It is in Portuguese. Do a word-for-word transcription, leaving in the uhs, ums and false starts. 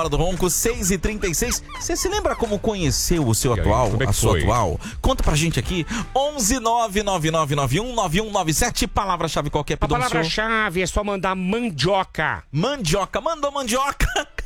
Hora do Ronco, seis e trinta e seis. Você se lembra como conheceu o seu E aí, atual, como é que a sua foi? atual? Conta pra gente aqui. onze nove nove nove nove um nove um nove sete. Palavra-chave qualquer, A Pidoncio. palavra-chave é só mandar mandioca. Mandioca. Mandou mandioca.